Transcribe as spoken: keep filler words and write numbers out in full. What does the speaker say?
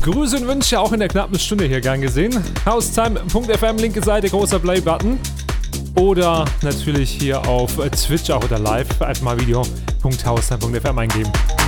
Grüße und Wünsche auch in der knappen Stunde hier gern gesehen. Haustime punkt f m, linke Seite, großer Play-Button. Oder natürlich hier auf Twitch auch oder live. Einfach mal video punkt haustime punkt f m eingeben.